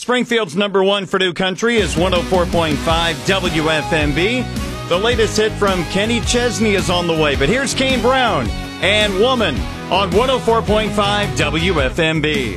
Springfield's number one for New Country is 104.5 WFMB. The latest hit from Kenny Chesney is on the way, but here's Kane Brown and Woman on 104.5 WFMB.